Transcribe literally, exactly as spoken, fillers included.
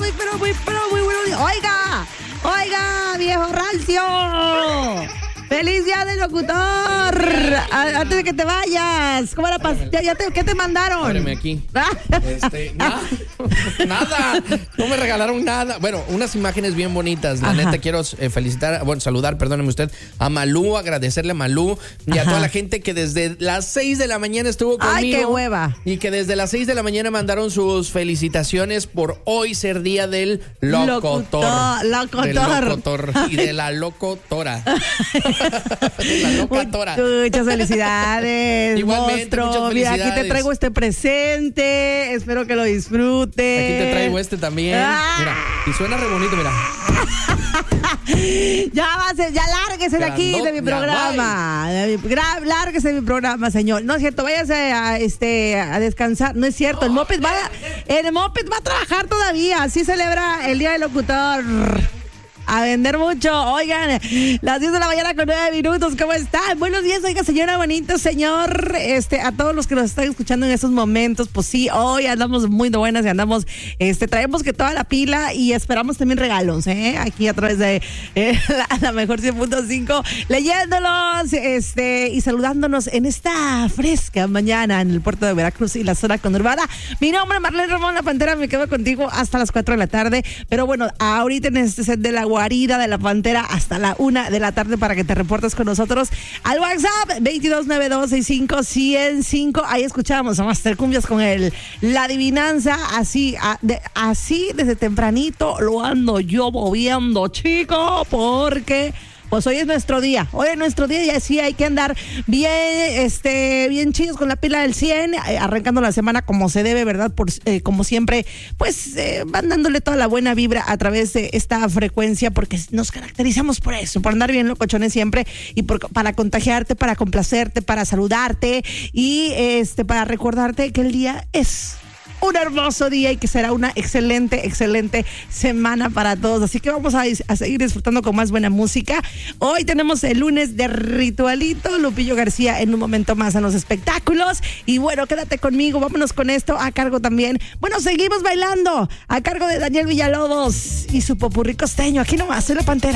muy, pero muy, pero muy buenos días. Oiga, oiga, viejo rancio. ¡Feliz día del locutor! A, antes de que te vayas, ¿cómo la pas- ya, ya te, ¿qué te mandaron? Ábreme aquí. Este, na- nada, no me regalaron nada. Bueno, unas imágenes bien bonitas. La Ajá. neta, quiero eh, felicitar, bueno, saludar, perdóneme usted, a Malú, agradecerle a Malú y a Ajá. toda la gente que desde las seis de la mañana estuvo conmigo. ¡Ay, qué hueva! Y que desde las seis de la mañana mandaron sus felicitaciones por hoy ser día del locutor. Locutor, locutor. Del locutor y de la locutora. De la locutora. Muchas felicidades. Igualmente, monstruo. muchas Mira, felicidades. aquí te traigo este presente. Espero que lo disfrutes. Aquí te traigo este también. Ah. Mira, y suena re bonito, mira. Ya va, ya lárguese de aquí, de mi programa. De mi, gra- lárguese de mi programa, señor. No es cierto, váyase a, este, a descansar. No es cierto, el Moped va, el Moped va a trabajar todavía. Así celebra el Día del Locutor. A vender mucho. Oigan, las diez de la mañana con nueve minutos. ¿Cómo están? Buenos días, oiga, señora bonito, señor. Este, a todos los que nos están escuchando en estos momentos, pues sí, hoy andamos muy de buenas y andamos, este, traemos que toda la pila y esperamos también regalos, ¿eh? Aquí a través de eh, la, la mejor cien punto cinco, leyéndolos, este, y saludándonos en esta fresca mañana en el puerto de Veracruz y la zona conurbada. Mi nombre es Marlene Ramón La Pantera, me quedo contigo hasta las cuatro de la tarde, pero bueno, ahorita en este set de la guarida de la Pantera hasta la una de la tarde para que te reportes con nosotros al WhatsApp veintidós noventa y dos sesenta y cinco ciento cinco. Ahí escuchamos a Master Cumbias con el La Adivinanza. Así, a, de, así desde tempranito lo ando yo moviendo, chico, porque pues hoy es nuestro día, hoy es nuestro día y así hay que andar bien, este, bien chidos con la pila del cien, eh, arrancando la semana como se debe, ¿verdad? Por, eh, como siempre, pues eh, van dándole toda la buena vibra a través de esta frecuencia porque nos caracterizamos por eso, por andar bien locochones siempre y por, para contagiarte, para complacerte, para saludarte y este, para recordarte que el día es un hermoso día y que será una excelente, excelente semana para todos. Así que vamos a, a seguir disfrutando con más buena música. Hoy tenemos el lunes de Ritualito. Lupillo García en un momento más en los espectáculos. Y bueno, quédate conmigo. Vámonos con esto a cargo también. Bueno, seguimos bailando a cargo de Daniel Villalobos y su popurrí costeño. Aquí nomás, soy La Pantera.